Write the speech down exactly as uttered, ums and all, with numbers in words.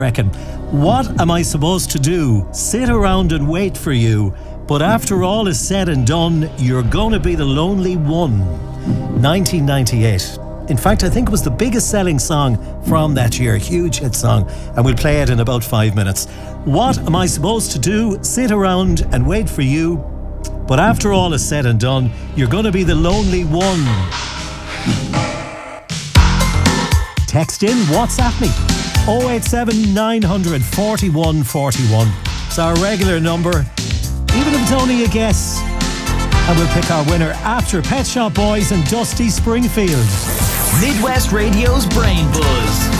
Reckon, what am I supposed to do? Sit around and wait for you, but after all is said and done, you're gonna be the lonely one. nineteen ninety-eight. In fact, I think it was the biggest selling song from that year, huge hit song, and we'll play it in about five minutes. What am I supposed to do? Sit around and wait for you, but after all is said and done, you're gonna be the lonely one. Text in, WhatsApp me. oh eight seven nine hundred forty-one forty-one. It's our regular number, even if it's only a guess. And we'll pick our winner after Pet Shop Boys and Dusty Springfield. Midwest Radio's Brain Buzz.